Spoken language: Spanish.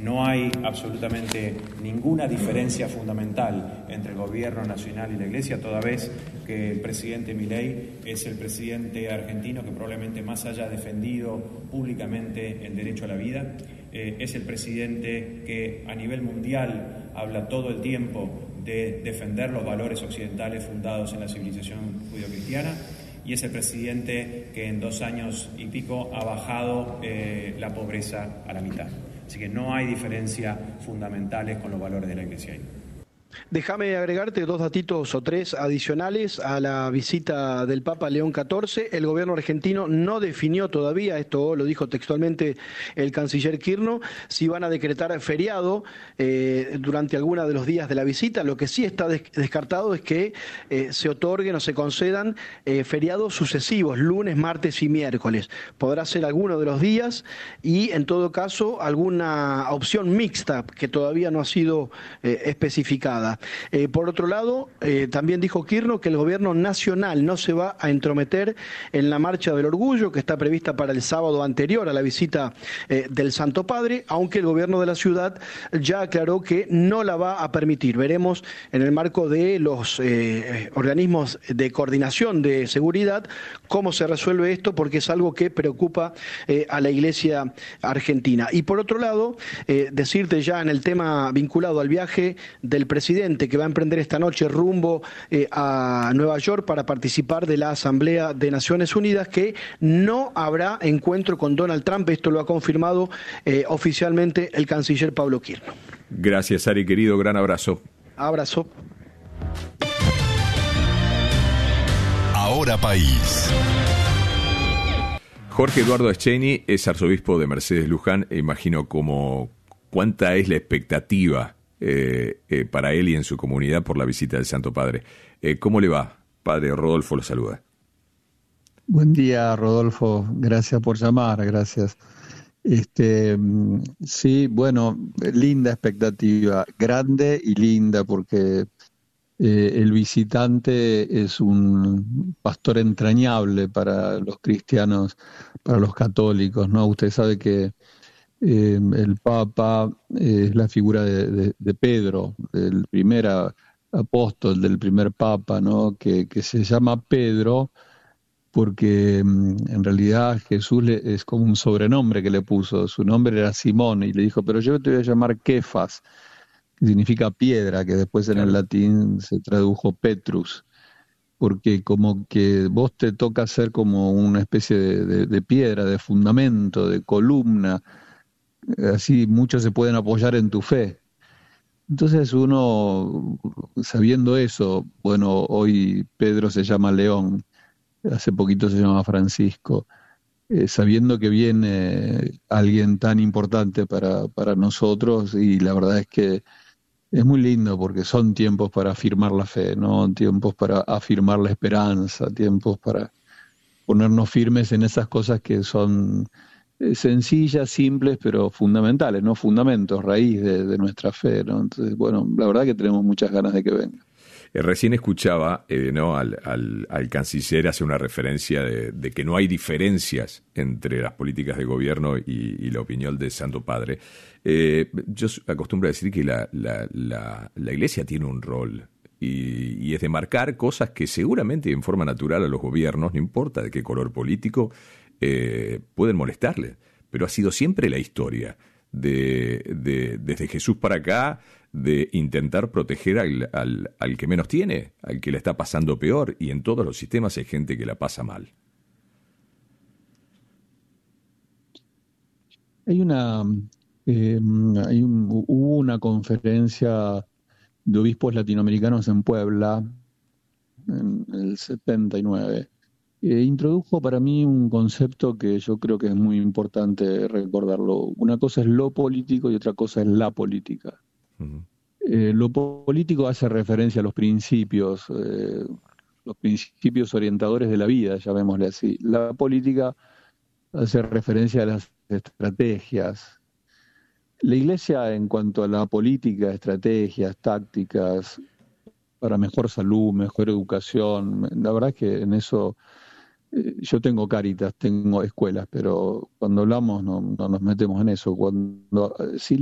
No hay absolutamente ninguna diferencia fundamental entre el gobierno nacional y la Iglesia, toda vez que el presidente Milei es el presidente argentino que probablemente más haya defendido públicamente el derecho a la vida. Es el presidente que a nivel mundial habla todo el tiempo de defender los valores occidentales fundados en la civilización judio-cristiana, y es el presidente que en 2 años y pico ha bajado la pobreza a la mitad. Así que no hay diferencias fundamentales con los valores de la Iglesia ahí. Déjame agregarte 2 datitos o 3 adicionales a la visita del Papa León XIV. El gobierno argentino no definió todavía, esto lo dijo textualmente el canciller Kirchner, si van a decretar feriado durante alguno de los días de la visita. Lo que sí está descartado es que se otorguen o se concedan feriados sucesivos, lunes, martes y miércoles. Podrá ser alguno de los días y, en todo caso, alguna opción mixta que todavía no ha sido especificada. Por otro lado, también dijo Kirchner que el gobierno nacional no se va a entrometer en la Marcha del Orgullo, que está prevista para el sábado anterior a la visita del Santo Padre, aunque el gobierno de la ciudad ya aclaró que no la va a permitir. Veremos en el marco de los organismos de coordinación de seguridad cómo se resuelve esto, porque es algo que preocupa a la Iglesia argentina. Y por otro lado, decirte ya en el tema vinculado al viaje del presidente que va a emprender esta noche rumbo a Nueva York para participar de la Asamblea de Naciones Unidas, que no habrá encuentro con Donald Trump. Esto lo ha confirmado oficialmente el canciller Pablo Kirchner. Gracias, Ari, querido. Gran abrazo. Abrazo. Ahora País. Jorge Eduardo Escheni es arzobispo de Mercedes Luján e imagino cuánta es la expectativa para él y en su comunidad por la visita del Santo Padre. ¿Cómo le va? Padre Rodolfo lo saluda. Buen día, Rodolfo. Gracias por llamar, gracias. Sí, bueno, linda expectativa, grande y linda, porque el visitante es un pastor entrañable para los cristianos, para los católicos, ¿no? Usted sabe que el Papa es la figura de Pedro, del primer apóstol, del primer Papa, ¿no? Que se llama Pedro porque en realidad Jesús es como un sobrenombre que le puso. Su nombre era Simón y le dijo, pero yo te voy a llamar Kefas, que significa piedra, que después en el latín se tradujo Petrus, porque como que vos te toca ser como una especie de piedra, de fundamento, de columna. Así muchos se pueden apoyar en tu fe. Entonces uno, sabiendo eso, bueno, hoy Pedro se llama León, hace poquito se llama Francisco, sabiendo que viene alguien tan importante para nosotros, y la verdad es que es muy lindo porque son tiempos para afirmar la fe, ¿no? Tiempos para afirmar la esperanza, tiempos para ponernos firmes en esas cosas que son sencillas, simples, pero fundamentales, ¿no? Fundamentos, raíz de nuestra fe, ¿no? Entonces, bueno, la verdad que tenemos muchas ganas de que venga. Recién escuchaba ¿no? al canciller hacer una referencia de que no hay diferencias entre las políticas de gobierno y la opinión del Santo Padre. Yo acostumbro a decir que la Iglesia tiene un rol y es de marcar cosas que seguramente en forma natural a los gobiernos, no importa de qué color político, pueden molestarle, pero ha sido siempre la historia desde Jesús para acá, de intentar proteger al que menos tiene, al que la está pasando peor, y en todos los sistemas hay gente que la pasa mal. Hubo una conferencia de obispos latinoamericanos en Puebla en el 79. Introdujo para mí un concepto que yo creo que es muy importante recordarlo. Una cosa es lo político y otra cosa es la política. Uh-huh. Lo político hace referencia a los principios orientadores de la vida, llamémosle así. La política hace referencia a las estrategias. La Iglesia, en cuanto a la política, estrategias, tácticas, para mejor salud, mejor educación, la verdad es que en eso yo tengo Cáritas, tengo escuelas, pero cuando hablamos no nos metemos en eso. Si